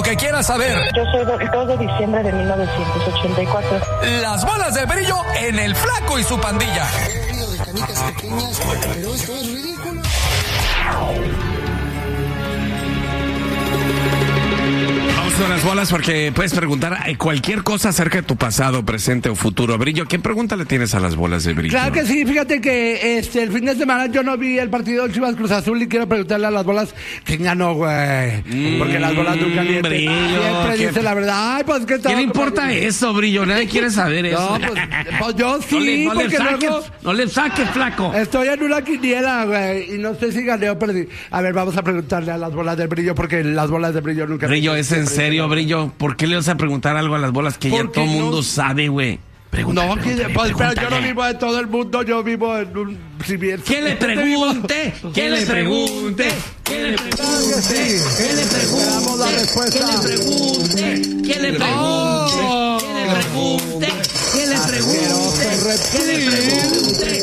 que quieras saber. Yo soy del 2 de diciembre de 1984. Las bolas de brillo en El Flaco y su pandilla. De canicas pequeñas, pero esto es ridículo. Vamos con las bolas porque puedes preguntar cualquier cosa acerca de tu pasado, presente o futuro. Brillo, ¿qué pregunta le tienes a las bolas de brillo? Claro que sí, fíjate que el fin de semana yo no vi el partido de Chivas Cruz Azul y quiero preguntarle a las bolas quién ganó, güey. Porque las bolas nunca mienten. Brillo, Siempre dice la verdad. Ay, pues, ¿qué le importa eso, Brillo? Nadie quiere saber eso. No, pues yo sí, porque luego... No le saques, Flaco. Estoy en una quiniela, güey, y no sé si gané o perdí. A ver, vamos a preguntarle a las bolas de brillo, porque las bolas de brillo nunca... Brillo, ¿es en serio, Brillo? ¿Por qué le vas a preguntar algo a las bolas que ya todo el mundo sabe, güey? No, pero yo no vivo en todo el mundo, yo vivo en un cimiento. ¿Qué le pregunte? ¿Qué le pregunte? ¿Qué le pregunte? ¿Qué le pregunte? La respuesta. ¿Qué le pregunte? ¿Qué le pregunte? ¿Qué le pregunte? ¿Qué le pregunte? ¿Qué le pregunte?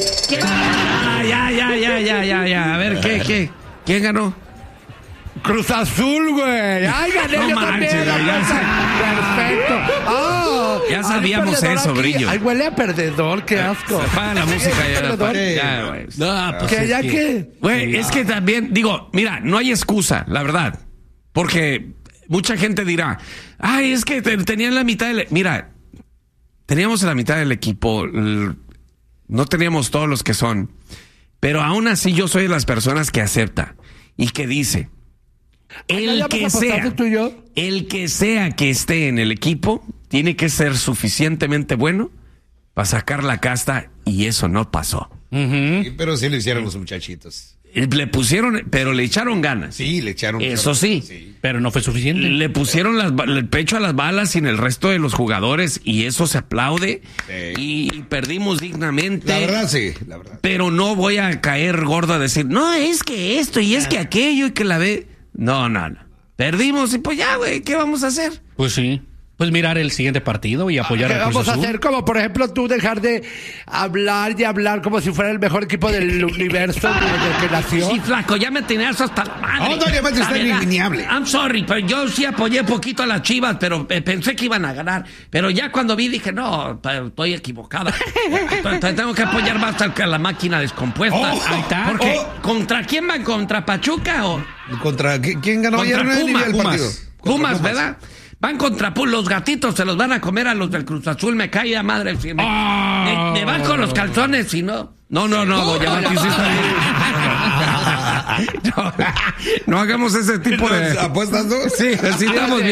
Ya. A ver, ¿qué? ¿Quién ganó? Cruz Azul, güey. Ay, gané No yo manches, también. Perfecto. Ya sabíamos eso, aquí. Brillo. Ay, huele a perdedor, qué asco. Apaga la música ya, güey. No, pues Que es ya que... que... Güey, es que también, digo, mira, no hay excusa, la verdad. Porque mucha gente dirá, ay, es que tenían la mitad del... Mira, teníamos la mitad del equipo, no teníamos todos los que son, pero aún así yo soy de las personas que acepta y que dice, el que sea que esté en el equipo, tiene que ser suficientemente bueno para sacar la casta, y eso no pasó. Sí, pero sí lo hicieron los muchachitos. Le pusieron, pero le echaron ganas. Sí, le echaron. Eso sí. Pero no fue suficiente. Le pusieron el pecho a las balas sin el resto de los jugadores, y eso se aplaude. Sí. Y perdimos dignamente. La verdad, sí, la verdad. Pero no voy a caer gordo a decir, no, es que esto y es que aquello y que la ve. No. Perdimos y pues ya, güey, ¿qué vamos a hacer? Pues sí. Pues mirar el siguiente partido y apoyar ¿Qué a Cruz vamos a Azul. hacer? Como por ejemplo tú dejar de hablar y hablar como si fuera el mejor equipo del universo desde que nació. Sí, Flaco, ya me tenías hasta la madre. No, obviamente La está verdad, inimaginable. I'm sorry, pero yo sí apoyé poquito a las Chivas, pero pensé que iban a ganar. Pero ya cuando vi dije, no, estoy equivocada. Tengo que apoyar más a la máquina descompuesta. Ahí está. Porque, ¿contra quién van? ¿Contra Pachuca o...? ¿Contra quién ganó ayer? Contra No vi el Pumas. partido. Contra Pumas, ¿verdad? Van contra los gatitos, se los van a comer a los del Cruz Azul, me cae a madre. Me van con los calzones, si no. No, Doña Mati, sí está bien. No hagamos ese tipo de ¿Apuestas, no? Sí, así estamos bien.